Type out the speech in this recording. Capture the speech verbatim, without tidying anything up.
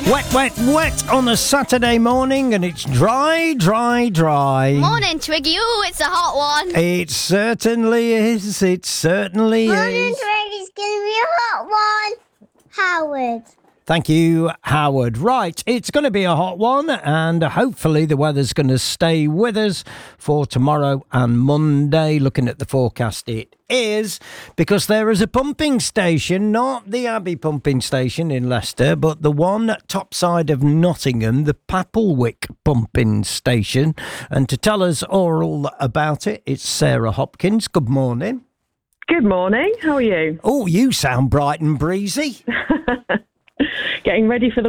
Wet, wet, wet on a Saturday morning, and it's dry, dry, dry. Morning, Twiggy. Ooh, it's a hot one. It certainly is. It certainly Morning, is. Twiggy. It's going to be a hot one. Howard. Thank you, Howard. Right, it's going to be a hot one, and hopefully the weather's going to stay with us for tomorrow and Monday. Looking at the forecast, it is, because there is a pumping station, not the Abbey pumping station in Leicester, but the one top side of Nottingham, the Papelwick pumping station. And to tell us all about it, it's Sarah Hopkins. Good morning. Good morning. How are you? Oh, you sound bright and breezy. Getting ready for the